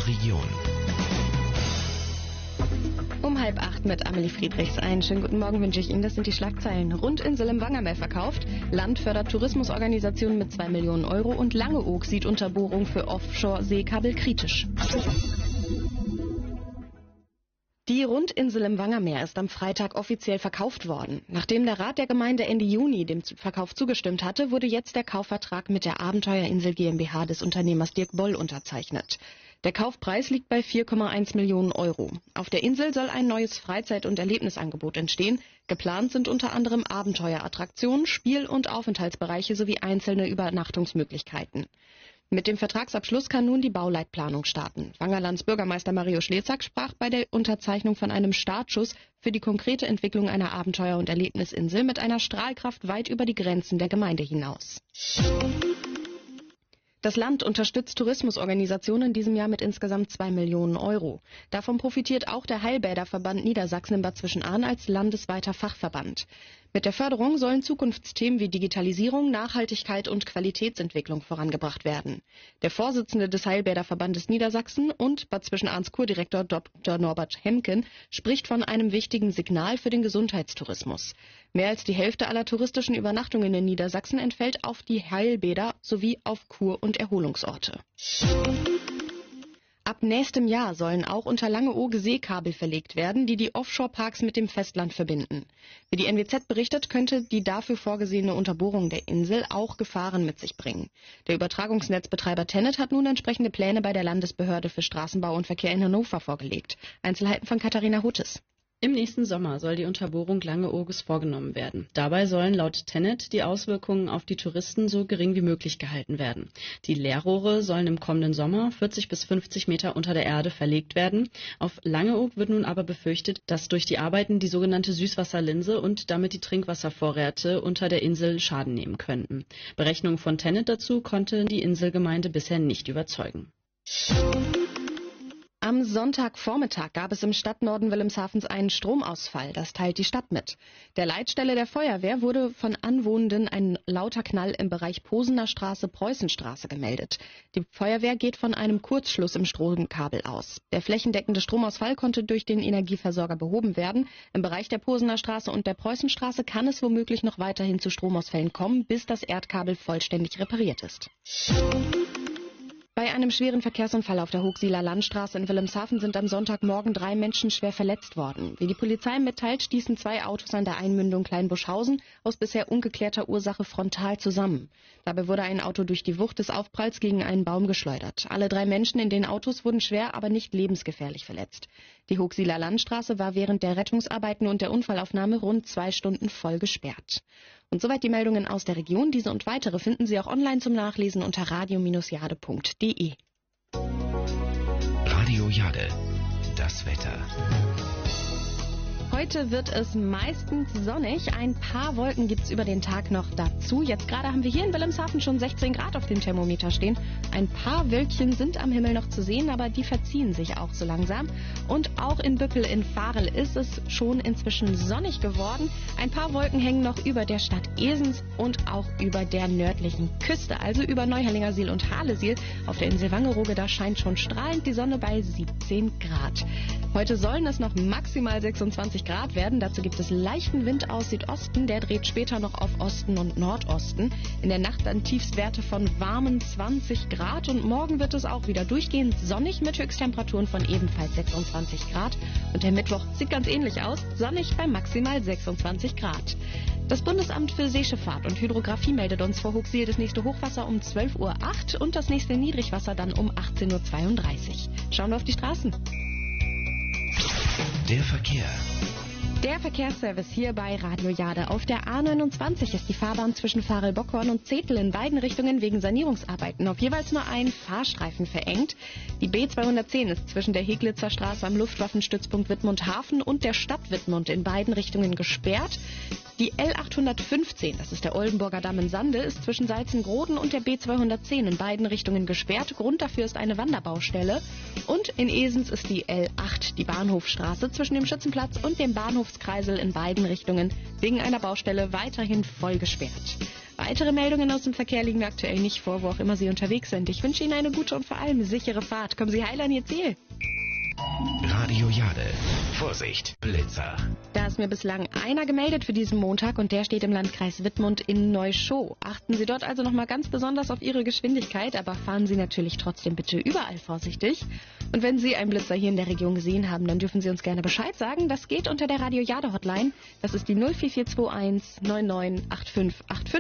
unserer Region. Um 7:30 mit Amelie Friedrichs. Einen schönen guten Morgen wünsche ich Ihnen. Das sind die Schlagzeilen. Rundinsel im Wangermeer verkauft. Land fördert Tourismusorganisationen mit 2 Millionen Euro und Langeoog sieht Unterbohrung für Offshore-Seekabel kritisch. Die Rundinsel im Wangermeer ist am Freitag offiziell verkauft worden. Nachdem der Rat der Gemeinde Ende Juni dem Verkauf zugestimmt hatte, wurde jetzt der Kaufvertrag mit der Abenteuerinsel GmbH des Unternehmers Dirk Boll unterzeichnet. Der Kaufpreis liegt bei 4,1 Millionen Euro. Auf der Insel soll ein neues Freizeit- und Erlebnisangebot entstehen. Geplant sind unter anderem Abenteuerattraktionen, Spiel- und Aufenthaltsbereiche sowie einzelne Übernachtungsmöglichkeiten. Mit dem Vertragsabschluss kann nun die Bauleitplanung starten. Wangerlands Bürgermeister Mario Schlezak sprach bei der Unterzeichnung von einem Startschuss für die konkrete Entwicklung einer Abenteuer- und Erlebnisinsel mit einer Strahlkraft weit über die Grenzen der Gemeinde hinaus. Das Land unterstützt Tourismusorganisationen in diesem Jahr mit insgesamt 2 Millionen Euro. Davon profitiert auch der Heilbäderverband Niedersachsen in Bad Zwischenahn als landesweiter Fachverband. Mit der Förderung sollen Zukunftsthemen wie Digitalisierung, Nachhaltigkeit und Qualitätsentwicklung vorangebracht werden. Der Vorsitzende des Heilbäderverbandes Niedersachsen und Bad Zwischenahns Kurdirektor Dr. Norbert Hemken spricht von einem wichtigen Signal für den Gesundheitstourismus. Mehr als die Hälfte aller touristischen Übernachtungen in Niedersachsen entfällt auf die Heilbäder sowie auf Kur- und Erholungsorte. Ab nächstem Jahr sollen auch unter Langeoog Seekabel verlegt werden, die die Offshore-Parks mit dem Festland verbinden. Wie die NWZ berichtet, könnte die dafür vorgesehene Unterbohrung der Insel auch Gefahren mit sich bringen. Der Übertragungsnetzbetreiber TenneT hat nun entsprechende Pläne bei der Landesbehörde für Straßenbau und Verkehr in Hannover vorgelegt. Einzelheiten von Katharina Huttes. Im nächsten Sommer soll die Unterbohrung Langeooges vorgenommen werden. Dabei sollen laut TenneT die Auswirkungen auf die Touristen so gering wie möglich gehalten werden. Die Leerrohre sollen im kommenden Sommer 40 bis 50 Meter unter der Erde verlegt werden. Auf Langeoog wird nun aber befürchtet, dass durch die Arbeiten die sogenannte Süßwasserlinse und damit die Trinkwasservorräte unter der Insel Schaden nehmen könnten. Berechnungen von TenneT dazu konnte die Inselgemeinde bisher nicht überzeugen. Am Sonntagvormittag gab es im Stadtnorden Wilhelmshavens einen Stromausfall. Das teilt die Stadt mit. Der Leitstelle der Feuerwehr wurde von Anwohnenden ein lauter Knall im Bereich Posener Straße, Preußenstraße gemeldet. Die Feuerwehr geht von einem Kurzschluss im Stromkabel aus. Der flächendeckende Stromausfall konnte durch den Energieversorger behoben werden. Im Bereich der Posener Straße und der Preußenstraße kann es womöglich noch weiterhin zu Stromausfällen kommen, bis das Erdkabel vollständig repariert ist. Bei einem schweren Verkehrsunfall auf der Hochsieler Landstraße in Wilhelmshaven sind am Sonntagmorgen 3 Menschen schwer verletzt worden. Wie die Polizei mitteilt, stießen 2 Autos an der Einmündung Kleinbuschhausen aus bisher ungeklärter Ursache frontal zusammen. Dabei wurde ein Auto durch die Wucht des Aufpralls gegen einen Baum geschleudert. Alle 3 Menschen in den Autos wurden schwer, aber nicht lebensgefährlich verletzt. Die Hochsieler Landstraße war während der Rettungsarbeiten und der Unfallaufnahme rund 2 Stunden voll gesperrt. Und soweit die Meldungen aus der Region. Diese und weitere finden Sie auch online zum Nachlesen unter radio-jade.de. Radio Jade, das Wetter. Heute wird es meistens sonnig. Ein paar Wolken gibt es über den Tag noch dazu. Jetzt gerade haben wir hier in Wilhelmshaven schon 16 Grad auf dem Thermometer stehen. Ein paar Wölkchen sind am Himmel noch zu sehen, aber die verziehen sich auch so langsam. Und auch in Bückel in Varel ist es schon inzwischen sonnig geworden. Ein paar Wolken hängen noch über der Stadt Esens und auch über der nördlichen Küste, also über Neuherlingersiel und Halesiel. Auf der Insel Wangerooge, da scheint schon strahlend die Sonne bei 17 Grad. Heute sollen es noch maximal 26 Grad werden. Dazu gibt es leichten Wind aus Südosten. Der dreht später noch auf Osten und Nordosten. In der Nacht dann Tiefstwerte von warmen 20 Grad. Und morgen wird es auch wieder durchgehend sonnig mit Höchsttemperaturen von ebenfalls 26 Grad. Und der Mittwoch sieht ganz ähnlich aus. Sonnig bei maximal 26 Grad. Das Bundesamt für Seeschifffahrt und Hydrographie meldet uns vor Hochsiel das nächste Hochwasser um 12:08 Uhr und das nächste Niedrigwasser dann um 18:32 Uhr. Schauen wir auf die Straßen. Der Verkehr. Der Verkehrsservice hier bei Radio Jade. Auf der A29 ist die Fahrbahn zwischen Varel-Bockhorn und Zetel in beiden Richtungen wegen Sanierungsarbeiten auf jeweils nur einen Fahrstreifen verengt. Die B210 ist zwischen der Heglitzer Straße am Luftwaffenstützpunkt Wittmund-Hafen und der Stadt Wittmund in beiden Richtungen gesperrt. Die L815, das ist der Oldenburger Damm in Sande, ist zwischen Salzengroden und der B210 in beiden Richtungen gesperrt. Grund dafür ist eine Wanderbaustelle. Und in Esens ist die L8, die Bahnhofstraße, zwischen dem Schützenplatz und dem Bahnhofskreisel in beiden Richtungen wegen einer Baustelle weiterhin voll gesperrt. Weitere Meldungen aus dem Verkehr liegen mir aktuell nicht vor, wo auch immer Sie unterwegs sind. Ich wünsche Ihnen eine gute und vor allem sichere Fahrt. Kommen Sie heil an Ihr Ziel. Radio Jade. Vorsicht, Blitzer. Da ist mir bislang einer gemeldet für diesen Montag und der steht im Landkreis Wittmund in Neuschow. Achten Sie dort also nochmal ganz besonders auf Ihre Geschwindigkeit, aber fahren Sie natürlich trotzdem bitte überall vorsichtig. Und wenn Sie einen Blitzer hier in der Region gesehen haben, dann dürfen Sie uns gerne Bescheid sagen. Das geht unter der Radio Jade Hotline. Das ist die 04421 998585.